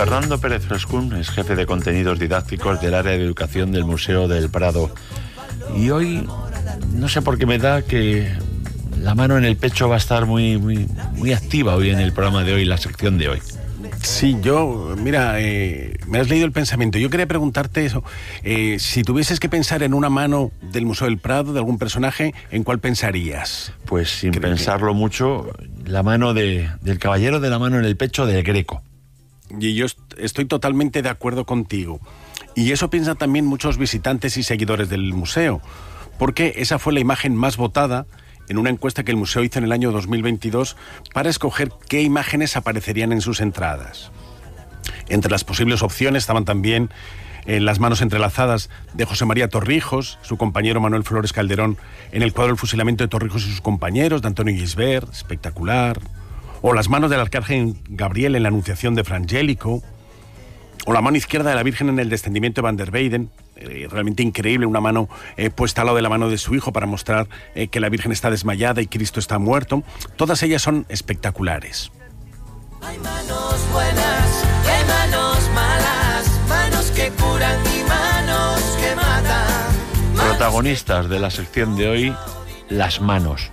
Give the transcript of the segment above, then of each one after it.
Fernando Pérez Frescún es jefe de contenidos didácticos del área de educación del Museo del Prado. Y hoy, no sé por qué me da que la mano en el pecho va a estar muy activa hoy en el programa de hoy, la sección de hoy. Sí, mira, me has leído el pensamiento. Yo quería preguntarte eso. Si tuvieses que pensar en una mano del Museo del Prado, de algún personaje, ¿en cuál pensarías? Pues sin pensarlo mucho, la mano del caballero de la mano en el pecho del Greco. Y yo estoy totalmente de acuerdo contigo. Y eso piensan también muchos visitantes y seguidores del museo, porque esa fue la imagen más votada en una encuesta que el museo hizo en el año 2022 para escoger qué imágenes aparecerían en sus entradas. Entre las posibles opciones estaban también las manos entrelazadas de José María Torrijos, su compañero Manuel Flores Calderón, en el cuadro El fusilamiento de Torrijos y sus compañeros, de Antonio Gisbert, espectacular. O las manos del arcángel Gabriel en la Anunciación de Frangélico, o la mano izquierda de la Virgen en el Descendimiento de Van der Weyden, realmente increíble, una mano puesta al lado de la mano de su hijo para mostrar que la Virgen está desmayada y Cristo está muerto. Todas ellas son espectaculares. Hay manos buenas, hay manos malas, manos que curan y manos que matan. Protagonistas de la sección de hoy, las manos.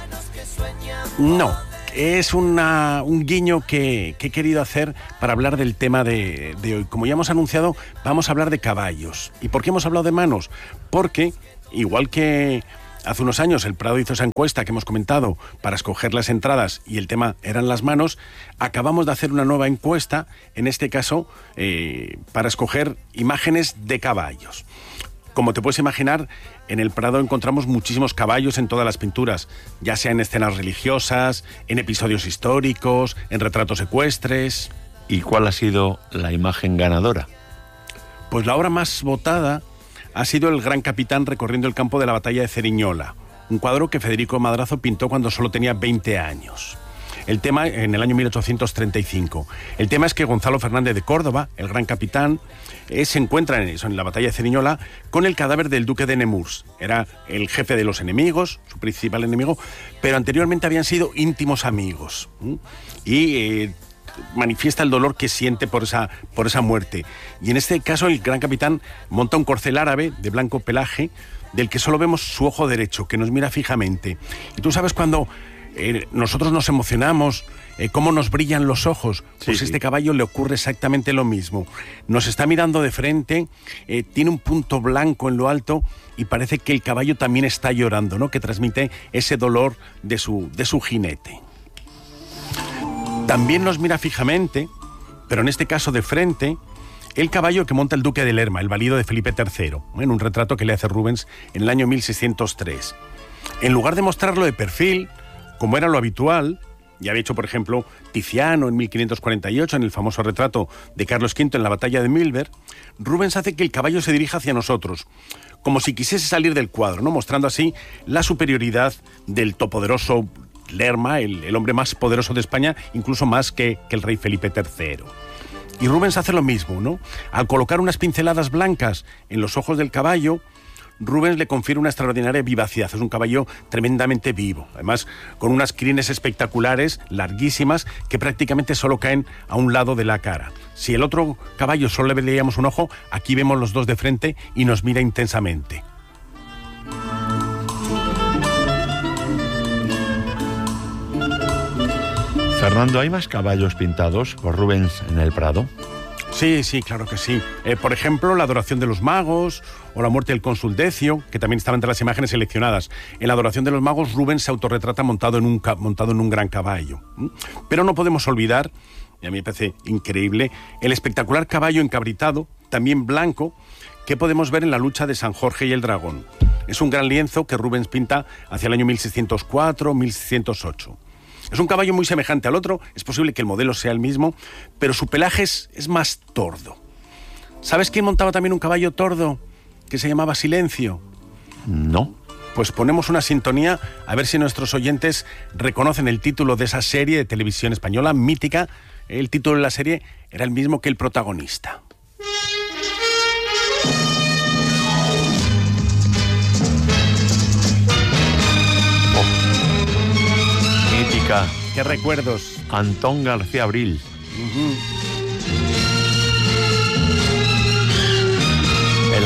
No. Es un guiño que he querido hacer para hablar del tema de hoy. Como ya hemos anunciado, vamos a hablar de caballos. ¿Y por qué hemos hablado de manos? Porque, igual que hace unos años el Prado hizo esa encuesta que hemos comentado para escoger las entradas y el tema eran las manos, acabamos de hacer una nueva encuesta, en este caso, para escoger imágenes de caballos. Como te puedes imaginar, en el Prado encontramos muchísimos caballos en todas las pinturas, ya sea en escenas religiosas, en episodios históricos, en retratos ecuestres. ¿Y cuál ha sido la imagen ganadora? Pues la obra más votada ha sido El Gran Capitán recorriendo el campo de la batalla de Ceriñola, un cuadro que Federico Madrazo pintó cuando solo tenía 20 años. El tema, en el año 1835. El tema es que Gonzalo Fernández de Córdoba, el Gran Capitán, se encuentra en la batalla de Ceriñola con el cadáver del duque de Nemours. Era el jefe de los enemigos, su principal enemigo, pero anteriormente habían sido íntimos amigos. Y manifiesta el dolor que siente por esa muerte. Y en este caso el Gran Capitán monta un corcel árabe de blanco pelaje, del que solo vemos su ojo derecho, que nos mira fijamente. Y tú sabes cuando nosotros nos emocionamos, cómo nos brillan los ojos, pues este caballo le ocurre exactamente lo mismo. Nos está mirando de frente, tiene un punto blanco en lo alto y parece que el caballo también está llorando, ¿no? Que transmite ese dolor de su jinete. También nos mira fijamente, pero en este caso de frente, el caballo que monta el duque de Lerma, el valido de Felipe III, en un retrato que le hace Rubens en el año 1603. En lugar de mostrarlo de perfil, como era lo habitual, ya había hecho, por ejemplo, Tiziano en 1548, en el famoso retrato de Carlos V en la batalla de Milver, Rubens hace que el caballo se dirija hacia nosotros, como si quisiese salir del cuadro, ¿no? Mostrando así la superioridad del todopoderoso Lerma, el hombre más poderoso de España, incluso más que el rey Felipe III. Y Rubens hace lo mismo, ¿no? Al colocar unas pinceladas blancas en los ojos del caballo, Rubens le confiere una extraordinaria vivacidad. Es un caballo tremendamente vivo, además con unas crines espectaculares, larguísimas, que prácticamente solo caen a un lado de la cara. Si el otro caballo solo le veíamos un ojo, aquí vemos los dos de frente y nos mira intensamente. Fernando, ¿hay más caballos pintados por Rubens en el Prado? Sí, claro que sí. Por ejemplo, la adoración de los magos o la muerte del cónsul Decio, que también estaba entre las imágenes seleccionadas. En la adoración de los magos, Rubens se autorretrata montado en un gran caballo. Pero no podemos olvidar, y a mí me parece increíble, el espectacular caballo encabritado, también blanco, que podemos ver en la lucha de San Jorge y el dragón. Es un gran lienzo que Rubens pinta hacia el año 1604-1608. Es un caballo muy semejante al otro, es posible que el modelo sea el mismo, pero su pelaje es más tordo. ¿Sabes quién montaba también un caballo tordo que se llamaba Silencio? No. Pues ponemos una sintonía a ver si nuestros oyentes reconocen el título de esa serie de televisión española mítica. El título de la serie era el mismo que el protagonista. Mítica. ¿Qué recuerdos? Antón García Abril.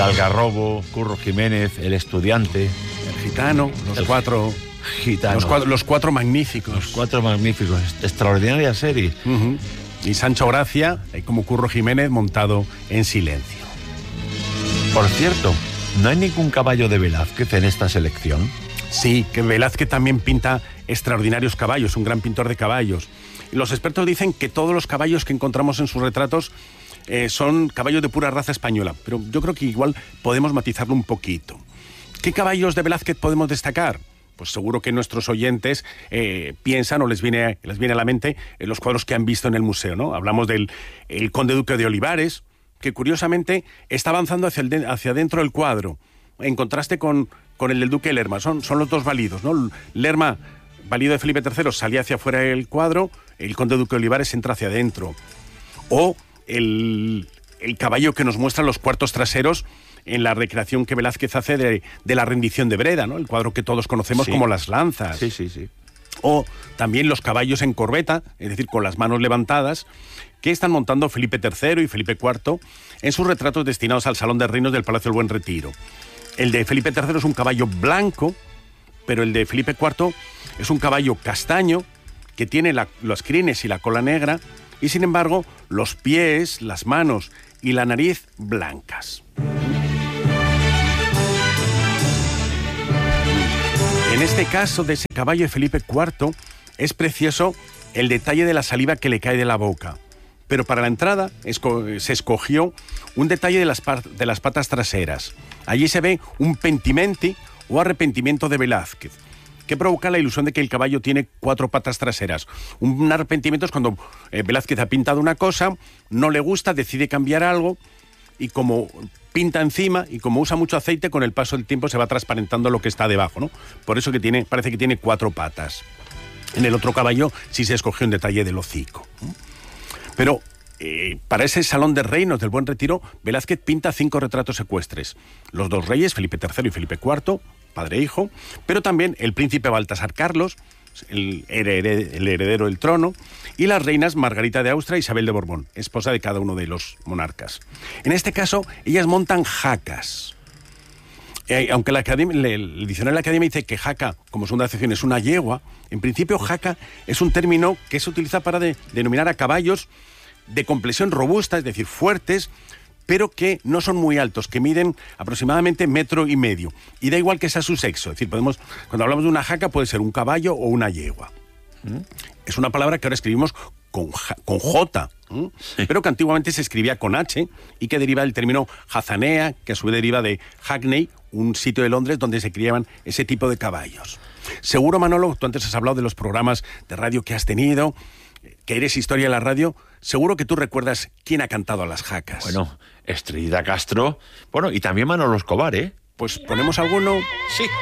Algarrobo, Curro Jiménez, El Estudiante. El Gitano, los cuatro Gitanos. Los cuatro magníficos. Los cuatro magníficos. Extraordinaria serie. Uh-huh. Y Sancho Gracia, como Curro Jiménez, montado en silencio. Por cierto, ¿no hay ningún caballo de Velázquez en esta selección? Sí, que Velázquez también pinta extraordinarios caballos, un gran pintor de caballos. Y los expertos dicen que todos los caballos que encontramos en sus retratos son caballos de pura raza española, pero yo creo que igual podemos matizarlo un poquito. ¿Qué caballos de Velázquez podemos destacar? Pues seguro que nuestros oyentes piensan o les viene a la mente los cuadros que han visto en el museo, ¿no? Hablamos del Conde Duque de Olivares, que curiosamente está avanzando hacia dentro del cuadro, en contraste con el del Duque de Lerma. Son los dos válidos, ¿no? Lerma, válido de Felipe III, salía hacia afuera del cuadro, el Conde Duque de Olivares entra hacia adentro. O el caballo que nos muestra los cuartos traseros en la recreación que Velázquez hace de la rendición de Breda, ¿no? El cuadro que todos conocemos como las lanzas. Sí. O también los caballos en corbeta, es decir, con las manos levantadas, que están montando Felipe III y Felipe IV en sus retratos destinados al Salón de Reinos del Palacio del Buen Retiro. El de Felipe III es un caballo blanco, pero el de Felipe IV es un caballo castaño que tiene los crines y la cola negra y, sin embargo, los pies, las manos y la nariz blancas. En este caso de ese caballo de Felipe IV es precioso el detalle de la saliva que le cae de la boca. Pero para la entrada se escogió un detalle de las patas traseras. Allí se ve un pentimenti o arrepentimiento de Velázquez, que provoca la ilusión de que el caballo tiene 4 patas traseras. Un arrepentimiento es cuando Velázquez ha pintado una cosa, no le gusta, decide cambiar algo, y como pinta encima y como usa mucho aceite, con el paso del tiempo se va transparentando lo que está debajo, ¿no? Por eso parece que tiene 4 patas. En el otro caballo sí se escogió un detalle del hocico. Pero para ese Salón de Reinos del Buen Retiro, Velázquez pinta 5 retratos ecuestres. Los 2 reyes, Felipe III y Felipe IV, padre e hijo, pero también el príncipe Baltasar Carlos, el heredero del trono, y las reinas Margarita de Austria e Isabel de Borbón, esposa de cada uno de los monarcas. En este caso, ellas montan jacas. Aunque el diccionario de la Academia dice que jaca, como segunda acepción, es una yegua, en principio jaca es un término que se utiliza para denominar a caballos de complexión robusta, es decir, fuertes, pero que no son muy altos, que miden aproximadamente 1,5 metros. Y da igual que sea su sexo. Es decir, cuando hablamos de una jaca puede ser un caballo o una yegua. Es una palabra que ahora escribimos con J, pero que antiguamente se escribía con H y que deriva del término jazanea, que a su vez deriva de Hackney, un sitio de Londres donde se criaban ese tipo de caballos. Seguro, Manolo, tú antes has hablado de los programas de radio que has tenido, que eres historia de la radio, seguro que tú recuerdas quién ha cantado a las jacas. Bueno, Estrellita Castro, y también Manolo Escobar, ¿eh? Pues ponemos alguno. Sí.